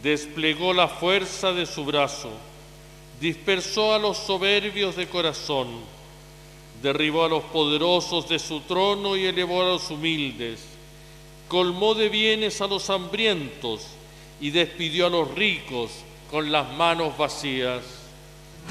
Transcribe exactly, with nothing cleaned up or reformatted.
desplegó la fuerza de su brazo, dispersó a los soberbios de corazón, derribó a los poderosos de su trono y elevó a los humildes, colmó de bienes a los hambrientos y despidió a los ricos con las manos vacías.